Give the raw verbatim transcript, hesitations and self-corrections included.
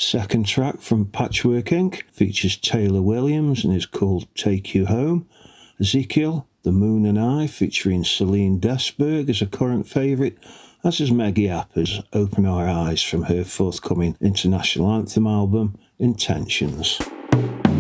Second track from Patchwork Incorporated features Taylor Williams and is called Take You Home. Ezekiel, The Moon and I, featuring Celine Desberg, is a current favourite, as is Meggie Apper's Open Our Eyes from her forthcoming international anthem album, Intentions.